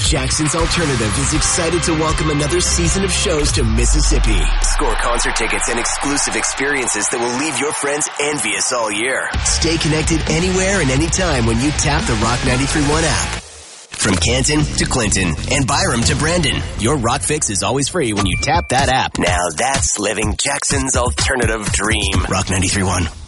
Jackson's Alternative is excited to welcome another season of shows to Mississippi. Score concert tickets and exclusive experiences that will leave your friends envious all year. Stay connected anywhere and anytime when you tap the Rock 93.1 app. From Canton to Clinton and Byram to Brandon, your Rock Fix is always free when you tap that app. Now that's living Jackson's alternative dream. Rock 93.1.